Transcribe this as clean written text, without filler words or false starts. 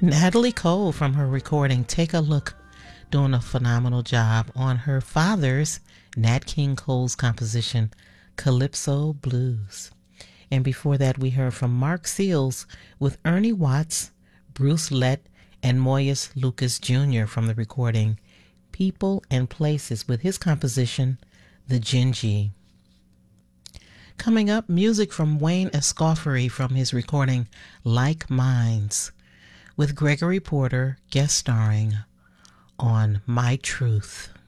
Natalie Cole from her recording Take a Look, doing a phenomenal job on her father's, Nat King Cole's composition, Calypso Blues. And before that, we heard from Mark Seals with Ernie Watts, Bruce Lett, and Moyes Lucas Jr. from the recording People and Places with his composition, The Gingy. Coming up, music from Wayne Escoffery from his recording Like Minds, with Gregory Porter guest starring on My Truth.